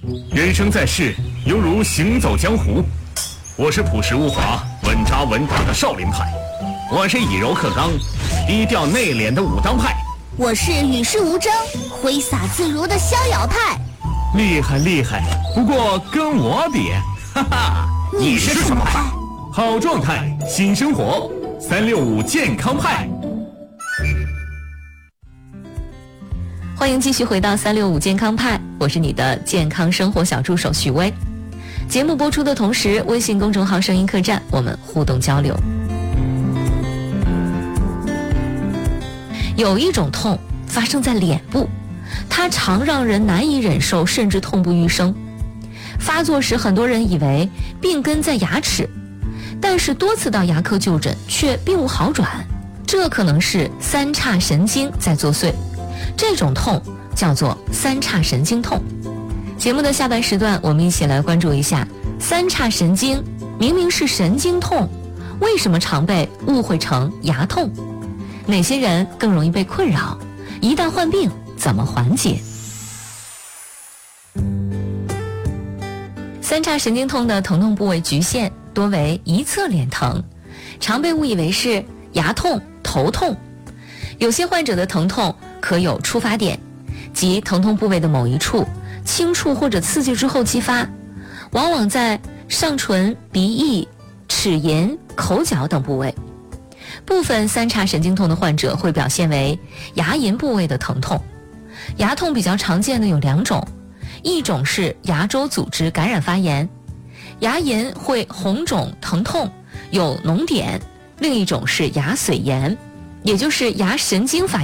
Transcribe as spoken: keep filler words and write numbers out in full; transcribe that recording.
人生在世，犹如行走江湖。我是朴实无华、稳扎稳打的少林派，我是以柔克刚、低调内敛的武当派， 我是与世无争、挥洒自如的逍遥派。 厉害厉害，不过跟我比，哈哈， 你是什么派？ 好状态，新生活，三六五健康派。 欢迎继续回到三六五健康派，我是你的健康生活小助手许巍。节目播出的同时，微信公众号声音客栈我们互动交流。有一种痛发生在脸部，它常让人难以忍受，甚至痛不欲生。发作时很多人以为病根在牙齿，但是多次到牙科就诊却并无好转，这可能是三叉神经在作祟。这种痛叫做三叉神经痛。节目的下半时段，我们一起来关注一下三叉神经明明是神经痛，为什么常被误会成牙痛？哪些人更容易被困扰？一旦患病，怎么缓解？三叉神经痛的疼痛部位局限，多为一侧脸疼，常被误以为是牙痛、头痛。有些患者的疼痛可有触发点，即疼痛部位的某一处轻触或者刺激之后激发，往往在上唇、鼻翼、齿龈、口角等部位。部分三叉神经痛的患者会表现为牙龈部位的疼痛。牙痛比较常见的有两种，一种是牙周组织感染发炎，牙龈会红肿疼痛，有脓点；另一种是牙髓炎，也就是牙神经发炎。